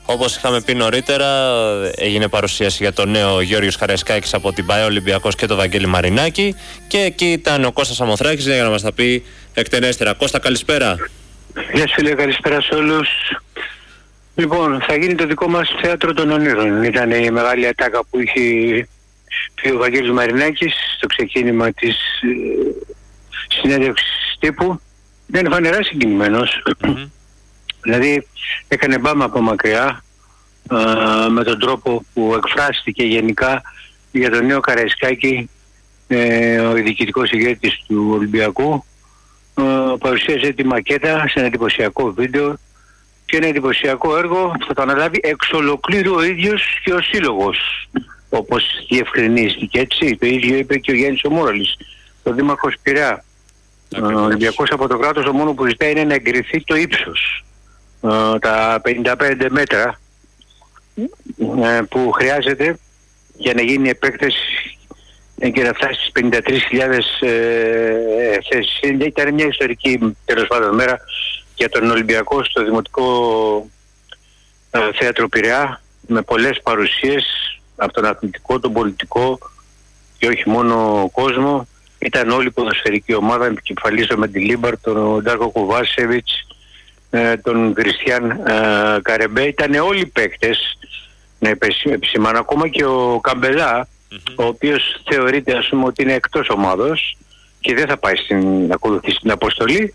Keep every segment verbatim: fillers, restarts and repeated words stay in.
Όπως είχαμε πει νωρίτερα, έγινε παρουσίαση για τον νέο Γιώργος Καραϊσκάκης από την ΠΑΕ Ολυμπιακός και τον Βαγγέλη Μαρινάκη. Και εκεί ήταν ο Κώστας Αμοθράκης για να μας τα πει εκτενέστερα. Κώστα, καλησπέρα. Γεια σου, φίλε, καλησπέρα σε όλους. Λοιπόν, θα γίνει το δικό μας θέατρο των ονείρων. Ήταν η μεγάλη ατάκα που είχε πει ο Βαγγέλης Μαρινάκης στο ξεκίνημα της ε, συνέντευξης τύπου. Ήταν φανερά συγκινημένος. Mm-hmm. Δηλαδή έκανε μπάμα από μακριά ε, με τον τρόπο που εκφράστηκε γενικά για τον νέο Καραϊσκάκη, ε, ο διοικητικός ηγέτης του Ολυμπιακού. Ε, παρουσίασε τη μακέτα σε ένα εντυπωσιακό βίντεο και ένα εντυπωσιακό έργο που θα το αναλάβει εξ ολοκλήρου ο ίδιος και ο σύλλογος, όπως διευκρινίστηκε, έτσι. Το ίδιο είπε και ο Γιάννης ο Μόραλης, ο δήμαρχος Πειραιά. Ο Ολυμπιακός από το κράτος το μόνο που ζητάει είναι να εγκριθεί το ύψος, ε, τα πενήντα πέντε μέτρα ε, που χρειάζεται για να γίνει επέκταση και να φτάσει στις πενήντα τρεις χιλιάδες ε, θέσεις. Ήταν μια ιστορική, τέλος πάντων, μέρα για τον Ολυμπιακό στο Δημοτικό ε, Θέατρο Πειραιά, με πολλές παρουσίες από τον αθλητικό, τον πολιτικό και όχι μόνο κόσμο. Ήταν όλη η ποδοσφαιρική ομάδα, επικεφαλής τον Μεντιλίμπαρ, τον Ντάρκο Κουβάσεβιτς, ε, τον Κριστιαν ε, Καρεμπέ. Ήταν όλοι οι παίκτες, να επισημάνω, ακόμα και ο Καμπελά, mm-hmm. ο οποίος θεωρείται, ας πούμε, ότι είναι εκτός ομάδος και δεν θα πάει στην, ακολουθήσει την αποστολή.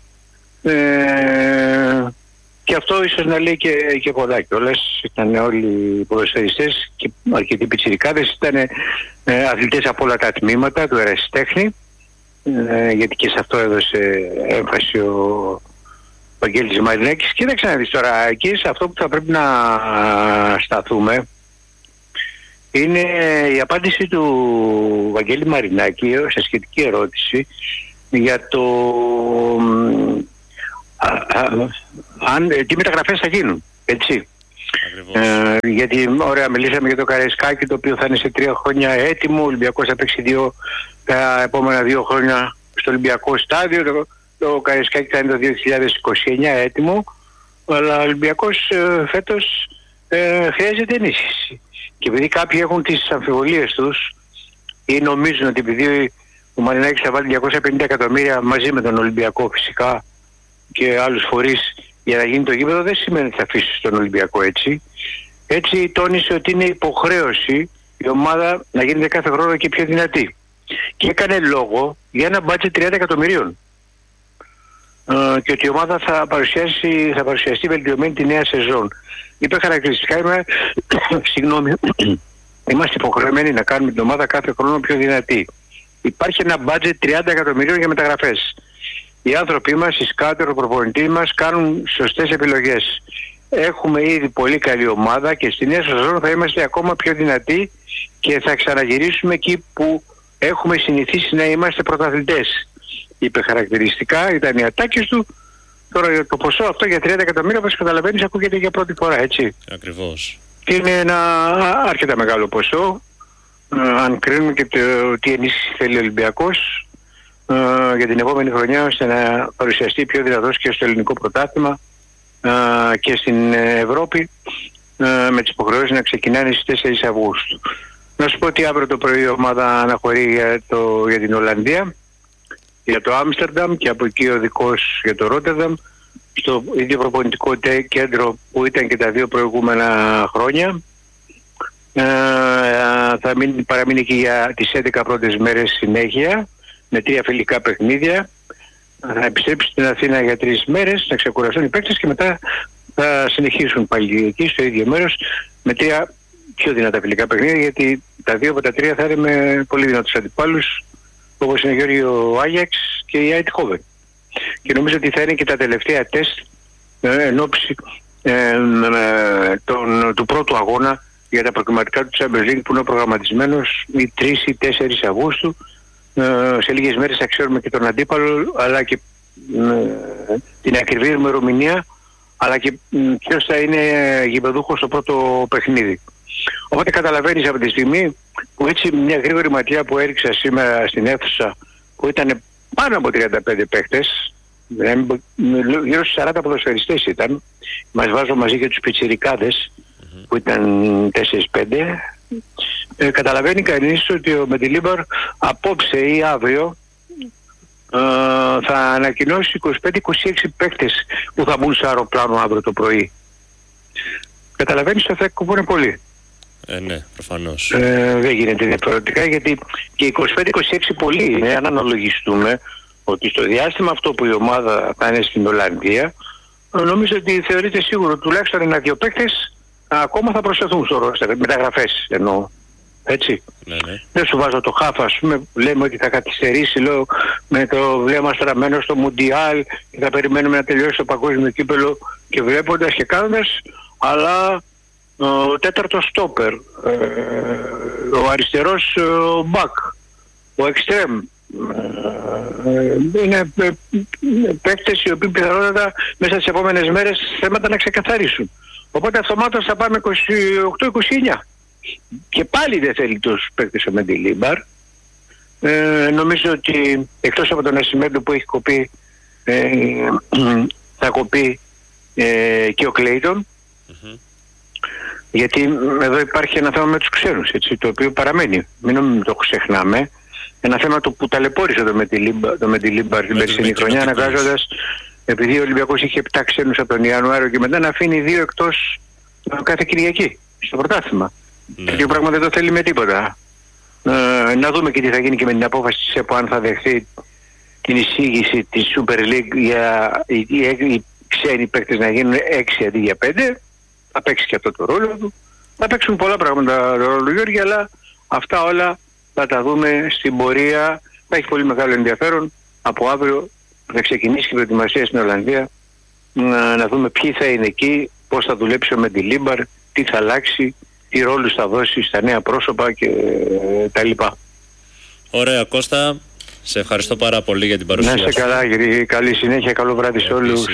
Ε, και αυτό ίσως να λέει και, και πολλά κιόλας. Ήταν όλοι οι ποδοσφαιριστές και αρκετοί πιτσιρικάδες, ήταν ε, αθλητές από όλα τα τμήματα του ερασιτέχνη, ε, γιατί και σε αυτό έδωσε έμφαση ο Βαγγέλης Μαρινάκης. Κοίταξε να δεις τώρα, εκεί σε αυτό που θα πρέπει να σταθούμε είναι η απάντηση του Βαγγέλη Μαρινάκη σε σχετική ερώτηση για το α, α, αν, τι μεταγραφές θα γίνουν, έτσι. Ε, γιατί ωραία, μιλήσαμε για το Καραϊσκάκη, το οποίο θα είναι σε τρία χρόνια έτοιμο. Ο Ολυμπιακός θα παίξει δύο, τα επόμενα δύο χρόνια στο Ολυμπιακό στάδιο. Το, το Καραϊσκάκη θα είναι το δύο χιλιάδες είκοσι εννιά έτοιμο, αλλά ο Ολυμπιακός ε, φέτος ε, χρειάζεται ενίσχυση. Και επειδή κάποιοι έχουν τις αμφιβολίες τους ή νομίζουν ότι επειδή ο Μαρινάκης θα βάλει διακόσια πενήντα εκατομμύρια μαζί με τον Ολυμπιακό φυσικά και άλλους φορείς για να γίνει το γήπεδο, δεν σημαίνει ότι θα αφήσει τον Ολυμπιακό έτσι. Έτσι τόνισε ότι είναι υποχρέωση η ομάδα να γίνεται κάθε χρόνο και πιο δυνατή. Και έκανε λόγο για ένα μπάτζετ τριάντα εκατομμυρίων. Ε, και ότι η ομάδα θα παρουσιάσει, θα παρουσιαστεί βελτιωμένη τη νέα σεζόν. Είπε χαρακτηριστικά, είμαι, συγγνώμη, είμαστε υποχρεωμένοι να κάνουμε την ομάδα κάθε χρόνο πιο δυνατή. Υπάρχει ένα μπάτζετ τριάντα εκατομμυρίων για μεταγραφές. Οι άνθρωποι μας, οι σκάτεροι, ο προπονητή μας κάνουν σωστές επιλογές. Έχουμε ήδη πολύ καλή ομάδα και στη νέα σεζόν θα είμαστε ακόμα πιο δυνατοί και θα ξαναγυρίσουμε εκεί που έχουμε συνηθίσει να είμαστε πρωταθλητές. Είπε χαρακτηριστικά, ήταν οι ατάκες του. Τώρα το ποσό αυτό για τριάντα εκατομμύρια, όπως καταλαβαίνεις, ακούγεται για πρώτη φορά, έτσι. Ακριβώς. Και είναι ένα αρκετά μεγάλο ποσό, ε, αν κρίνουμε και το τι ενίσχυση θέλει ο Ολυμπιακός ε, για την επόμενη χρονιά, ώστε να παρουσιαστεί πιο δυνατός και στο ελληνικό πρωτάθλημα ε, και στην Ευρώπη, ε, με τις υποχρεώσεις να ξεκινάνε στις τέσσερις Αυγούστου. Να σου πω ότι αύριο το πρωί η ομάδα αναχωρεί για, το, για την Ολλανδία, για το Άμστερνταμ, και από εκεί ο δικός για το Ρότερνταμ, στο ίδιο προπονητικό κέντρο που ήταν και τα δύο προηγούμενα χρόνια. Ε, θα μείνει, παραμείνει εκεί για τις έντεκα πρώτες μέρες συνέχεια, με τρία φιλικά παιχνίδια. Θα επιστρέψει στην Αθήνα για τρεις μέρες, να ξεκουραστούν οι παίκτες και μετά θα συνεχίσουν πάλι εκεί στο ίδιο μέρος με τρία πιο δυνατά φιλικά παιχνίδια, γιατί τα δύο από τα τρία θα είναι με πολύ δυνατούς αντιπάλους, όπως είναι ο Γεώργιο Άγιαξ και η Άιτχόβεν. Και νομίζω ότι θα είναι και τα τελευταία τεστ ε, εν ώψη ε, ε, τον, του πρώτου αγώνα για τα προκριματικά του Champions League, που είναι προγραμματισμένος οι τρεις ή τέσσερις Αυγούστου. Ε, σε λίγες μέρες θα ξέρουμε και τον αντίπαλο, αλλά και ε, την ακριβή ημερομηνία, αλλά και ε, ποιος θα είναι γηπεδούχος στο πρώτο παιχνίδι. Οπότε καταλαβαίνεις από τη στιγμή που έτσι μια γρήγορη ματιά που έριξα σήμερα στην αίθουσα, που ήταν πάνω από τριάντα πέντε παίχτες, γύρω στους σαράντα ποδοσφαιριστές ήταν, μας βάζω μαζί και τους πιτσιρικάδες, mm-hmm. που ήταν τέσσερα πέντε, ε, καταλαβαίνει κανείς ότι ο Μεντιλίμπαρ απόψε ή αύριο ε, θα ανακοινώσει είκοσι πέντε είκοσι έξι παίκτες που θα μπουν σε αεροπλάνο αύριο το πρωί. Καταλαβαίνεις ότι θα εκκοπούν πολύ. Ε, ναι, προφανώς. Ε, δεν γίνεται διαφορετικά, γιατί και είκοσι πέντε είκοσι έξι πολύ είναι, αν αναλογιστούμε ότι στο διάστημα αυτό που η ομάδα θα είναι στην Ολλανδία, νομίζω ότι θεωρείται σίγουρο τουλάχιστον ένα-δύο παίκτες ακόμα θα προσθεθούν στο ρόστερ, μεταγραφές εννοώ. Έτσι. Ναι, ναι. Δεν σου βάζω το χάφ, ας πούμε, λέμε ότι θα καθυστερήσει, λέω, με το βλέμμα στραμμένο στο Μουντιάλ και θα περιμένουμε να τελειώσει το παγκόσμιο κύπελο και βλέποντας και κάνοντας, αλλά ο τέταρτος στόπερ, ο αριστερός ο μπακ, ο εξτρέμ, είναι παίκτες οι οποίοι πιθανότατα μέσα στις επόμενες μέρες θέματα να ξεκαθαρίσουν. Οπότε αυτομάτως θα πάμε είκοσι οκτώ είκοσι εννιά. Και πάλι δεν θέλει τους παίκτες ο Μεντιλίμπαρ. Ε, νομίζω ότι εκτός από τον Ασημέντο που έχει κοπεί, ε, θα κοπεί ε, και ο Κλέιτον. Mm-hmm. Γιατί εδώ υπάρχει ένα θέμα με τους ξένους, έτσι, το οποίο παραμένει. Μην το ξεχνάμε. Ένα θέμα το που ταλαιπώρησε το Μεντιλίμπαρ την περσινή χρονιά, αναγκάζοντας, επειδή ο Ολυμπιακός είχε επτά ξένους από τον Ιανουάριο και μετά να αφήνει δύο εκτός κάθε Κυριακή στο πρωτάθλημα. Ναι. Και το πράγμα δεν το θέλει με τίποτα. Ε, να δούμε και τι θα γίνει και με την απόφαση της ΕΠΟ, αν θα δεχθεί την εισήγηση της Super League για οι, οι, οι ξένοι παίκτες να γίνουν έξι αντί για πέντε. Θα παίξει και αυτό το ρόλο του. Θα παίξουν πολλά πράγματα το ρόλο, Γιώργη, αλλά αυτά όλα θα τα δούμε στην πορεία. Θα έχει πολύ μεγάλο ενδιαφέρον. Από αύριο θα ξεκινήσει η προετοιμασία στην Ολλανδία. Να, να δούμε ποιοι θα είναι εκεί, πώς θα δουλέψει ο Μεντιλίμπαρ, τι θα αλλάξει, τι ρόλους θα δώσει στα νέα πρόσωπα και ε, τα λοιπά. Ωραία, Κώστα. Σε ευχαριστώ πάρα πολύ για την παρουσία σου. Να είστε καλά, κύριε. Καλή συνέχεια. Καλό βράδυ σε όλους.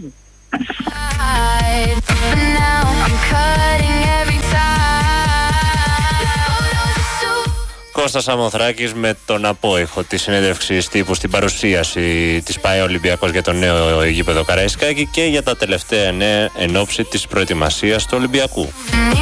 Κώστας Σαμοθράκης με τον απόϊχο της συνέντευξης τύπου στην παρουσίαση της ΠΑΕ Ολυμπιακός για το νέο γήπεδο Καραϊσκάκη και για τα τελευταία νέα εν ώψη της προετοιμασίας του Ολυμπιακού.